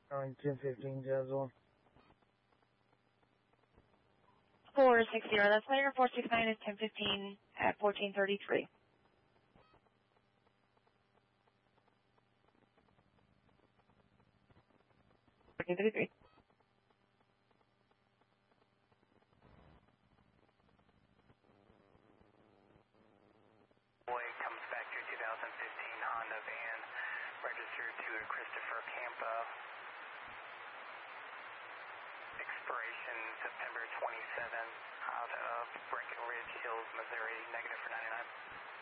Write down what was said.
On 1015 Jazz 460, that's later 469 is 1015 at 1433. Boy comes back to 2015 Honda van, registered to Christopher Campa. Expiration September 27, out of Breckenridge Hills, Missouri, negative for 99.